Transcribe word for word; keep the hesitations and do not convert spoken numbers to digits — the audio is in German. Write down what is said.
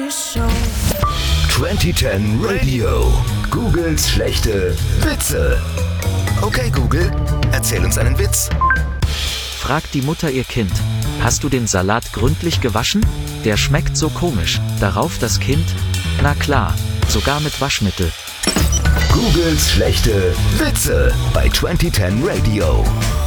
Show. zwanzig zehn Radio. Googles schlechte Witze. Okay, Google, erzähl uns einen Witz. Fragt die Mutter ihr Kind: Hast du den Salat gründlich gewaschen? Der schmeckt so komisch. Darauf das Kind: Na klar, sogar mit Waschmittel. Googles schlechte Witze bei zwanzig zehn Radio.